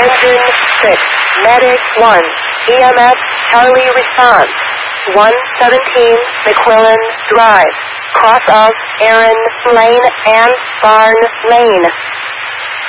Engine 6, Medic 1, EMS Charlie response. 117 McQuillan Drive, cross of Aaron Lane and Barn Lane.